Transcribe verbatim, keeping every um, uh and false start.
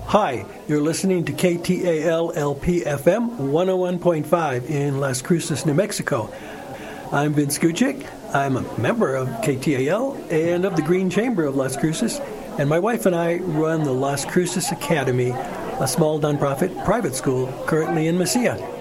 Hi, you're listening to K T A L L P F M one oh one point five in Las Cruces, New Mexico. I'm Vince Gucic. I'm a member of K T A L and of the Green Chamber of Las Cruces, and my wife and I run the Las Cruces Academy, a small nonprofit private school currently in Mesilla.